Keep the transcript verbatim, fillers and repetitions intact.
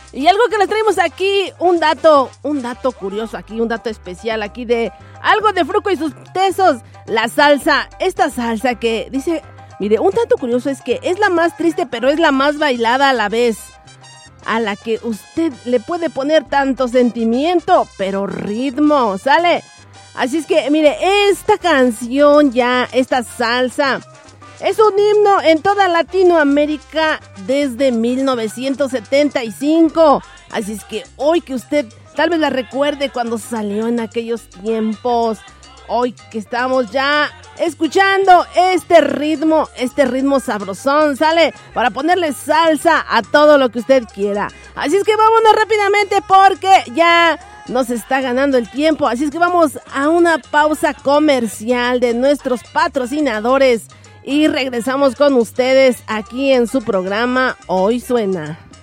Y algo que les traemos aquí, un dato, un dato curioso aquí, un dato especial aquí de algo de Fruco y sus tesos, la salsa, esta salsa que dice, mire, un dato curioso es que es la más triste pero es la más bailada a la vez, a la que usted le puede poner tanto sentimiento, pero ritmo, ¿sale? Así es que, mire, esta canción ya, esta salsa, es un himno en toda Latinoamérica desde mil novecientos setenta y cinco. Así es que hoy que usted tal vez la recuerde cuando salió en aquellos tiempos, hoy que estamos ya escuchando este ritmo, este ritmo sabrosón, ¿sale? Para ponerle salsa a todo lo que usted quiera. Así es que vámonos rápidamente porque ya nos está ganando el tiempo. Así es que vamos a una pausa comercial de nuestros patrocinadores. Y regresamos con ustedes aquí en su programa Hoy Suena.